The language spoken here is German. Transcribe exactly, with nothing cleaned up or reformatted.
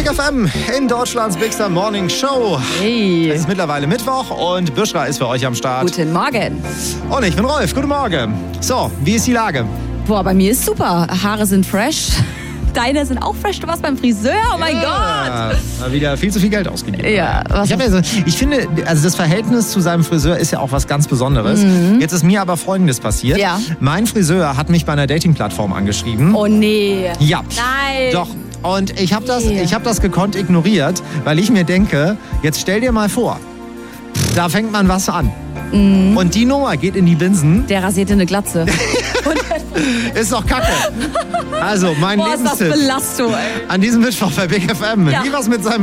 F M in Deutschlands Bigster Morning Show. Hey. Es ist mittlerweile Mittwoch und Büschra ist für euch am Start. Guten Morgen. Und ich bin Rolf. Guten Morgen. So, wie ist die Lage? Boah, bei mir ist super. Haare sind fresh. Deine sind auch fresh. Du warst beim Friseur. Oh mein ja, Gott. Mal wieder viel zu viel Geld ausgegeben. Ja, was ich, ja so, ich finde, also das Verhältnis zu seinem Friseur ist ja auch was ganz Besonderes. Mhm. Jetzt ist mir aber Folgendes passiert. Ja. Mein Friseur hat mich bei einer Dating-Plattform angeschrieben. Oh nee. Ja. Nein. Doch. Und ich habe das, Nee. ich hab das gekonnt ignoriert, weil ich mir denke, jetzt stell dir mal vor, da fängt man was an. Mhm. Und die Nummer geht in die Binsen. Der rasierte eine Glatze. Ist doch kacke. Also, mein Boah, ist das Lebenstipp Belastung, ey. an diesem Mittwoch bei Big F M. Ja. Nie was mit seinem